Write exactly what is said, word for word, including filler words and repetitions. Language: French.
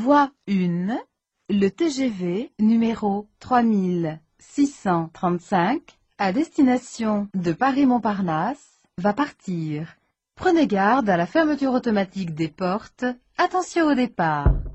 Voie un. Le T G V numéro trois mille six cent trente-cinq à destination de Paris-Montparnasse va partir. Prenez garde à la fermeture automatique des portes. Attention au départ.